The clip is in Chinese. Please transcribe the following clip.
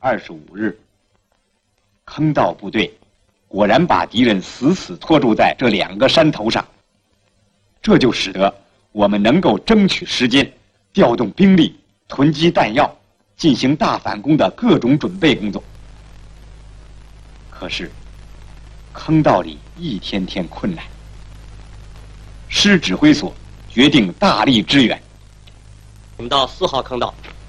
25日，坑道部队果然把敌人死死拖住在这2个山头上，这就使得我们能够争取时间，调动兵力，囤积弹药，进行大反攻的各种准备工作。可是，坑道里一天天困难，师指挥所决定大力支援。 我们到4号坑道，